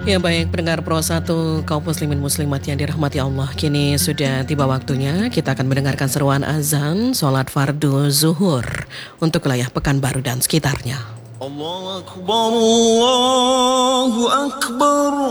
Ya baik, pendengar Pro 1 kaum muslimin muslimat yang dirahmati Allah. Kini sudah tiba waktunya kita akan mendengarkan seruan azan sholat fardu zuhur untuk wilayah Pekanbaru dan sekitarnya. Allahu Akbar, Allahu Akbar.